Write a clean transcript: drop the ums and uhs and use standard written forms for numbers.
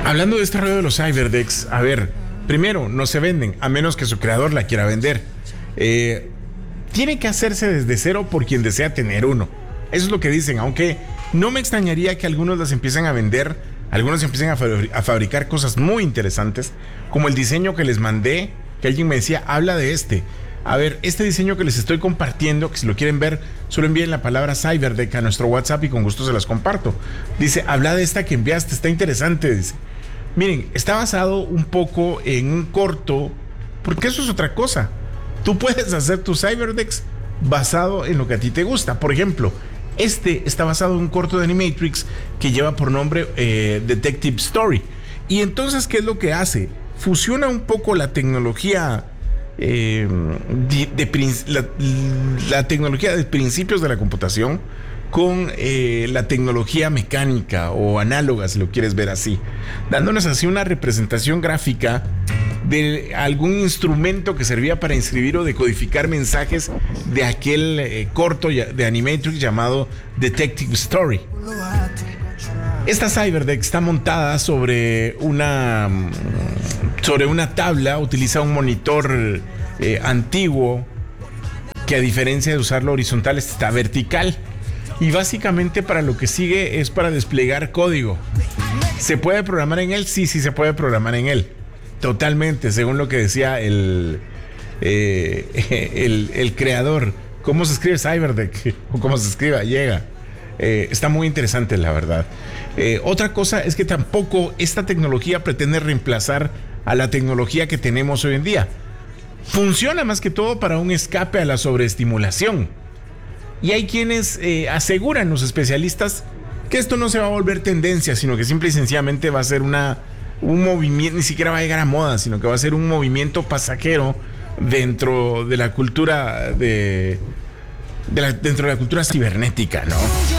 Hablando de este rollo de los cyberdecks, a ver, primero, no se venden, a menos que su creador la quiera vender. Tiene que hacerse desde cero por quien desea tener uno. Eso es lo que dicen, aunque no me extrañaría que algunos las empiecen a vender, algunos empiecen a fabricar cosas muy interesantes, como el diseño que les mandé, que alguien me decía, habla de este. A ver, este diseño que les estoy compartiendo, que si lo quieren ver, solo envíen la palabra Cyberdeck a nuestro WhatsApp y con gusto se las comparto. Dice, habla de esta que enviaste, está interesante, dice. Miren, está basado un poco en un corto, porque eso es otra cosa. Tú puedes hacer tus Cyberdecks basado en lo que a ti te gusta. Por ejemplo, este está basado en un corto de Animatrix que lleva por nombre Detective Story. Y entonces, ¿qué es lo que hace? Fusiona un poco la tecnología la tecnología de principios de la computación con la tecnología mecánica o análoga, si lo quieres ver así, dándonos así una representación gráfica de algún instrumento que servía para inscribir o decodificar mensajes de aquel corto de Animatrix llamado Detective Story. Esta Cyberdeck está montada sobre una tabla, utiliza un monitor antiguo que, a diferencia de usarlo horizontal, está vertical. Y básicamente para lo que sigue es para desplegar código. ¿Se puede programar en él? Sí, se puede programar en él. Totalmente, según lo que decía el creador. ¿Cómo se escribe Cyberdeck? O cómo se escriba, llega. Está muy interesante, la verdad. Otra cosa es que tampoco esta tecnología pretende reemplazar a la tecnología que tenemos hoy en día. Funciona más que todo para un escape a la sobreestimulación. Y hay quienes aseguran, los especialistas, que esto no se va a volver tendencia, sino que simple y sencillamente va a ser un movimiento, ni siquiera va a llegar a moda, sino que va a ser un movimiento pasajero dentro de la cultura dentro de la cultura cibernética, ¿no?